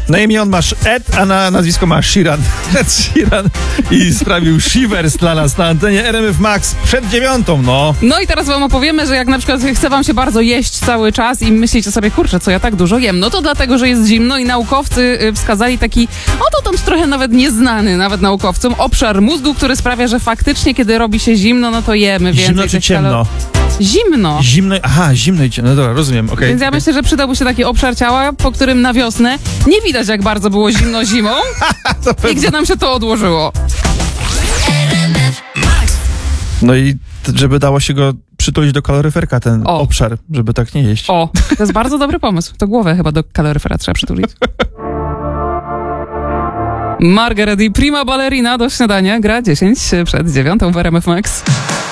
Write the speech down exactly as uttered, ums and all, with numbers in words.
Na imię on ma Ed, a na nazwisko ma Sheeran. Ed Sheeran i sprawił shivers dla nas na antenie R M F Max przed dziewiątą, no. No i teraz wam opowiemy, że jak na przykład chce wam się bardzo jeść cały czas i myślicie sobie, kurczę, co ja tak dużo jem, no to dlatego, że jest zimno i naukowcy wskazali taki, o to tam trochę nawet nieznany nawet naukowcom, obszar mózgu, który sprawia, że faktycznie kiedy robi się zimno, no to jemy więcej. Zimno czy ciemno? Zimno. Zimno, aha, zimno i ciemno, no dobra, rozumiem, okej. Okay. Więc ja myślę, że przydałby się taki obszar ciała, po którym na wiosnę nie widać, jak bardzo było zimno zimą i gdzie nam się to odłożyło. No i żeby dało się go przytulić do kaloryferka, ten o. obszar, żeby tak nie jeść. O, to jest bardzo dobry pomysł. To głowę chyba do kaloryfera trzeba przytulić. Margaret i Prima Ballerina do śniadania gra dziesięć przed dziewiątą w R M F Max.